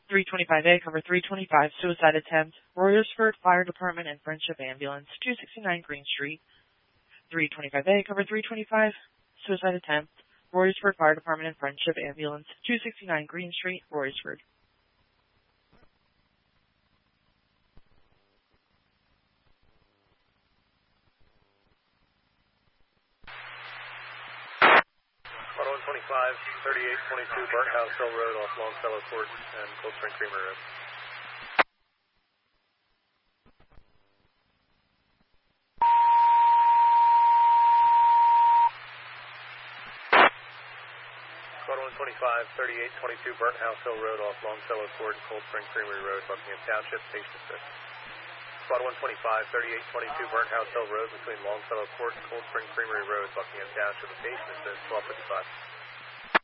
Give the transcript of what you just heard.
325A, cover 325, suicide attempt, Royersford Fire Department and Friendship Ambulance, 269 Green Street. 325A, cover 325, suicide attempt, Royersford Fire Department and Friendship Ambulance, 269 Green Street, Royersford. Auto 125, 3822 Burnt House Hill Road off Longfellow Court and Cold Spring Creamery Road. Auto 125, 3822 Burnt House Hill Road off Longfellow Court and Cold Spring Creamery Road, Buckingham Township, patient assist. Squad 125, 3822 Burnt House Hill Road between Longfellow Court and Cold Spring Creamery Road, Buckingham Township, patient assist, 1255.